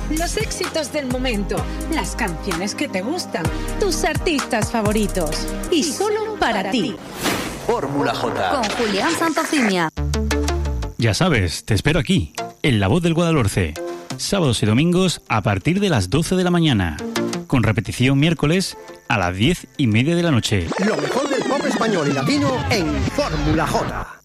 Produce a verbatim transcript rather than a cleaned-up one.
Los éxitos del momento, las canciones que te gustan, tus artistas favoritos. Y solo para ti. Fórmula J. Con Julián Santofimia. Ya sabes, te espero aquí, en La Voz del Guadalhorce. Sábados y domingos a partir de las doce de la mañana. Con repetición miércoles a las diez y media de la noche. Lo mejor del pop español y latino en Fórmula J.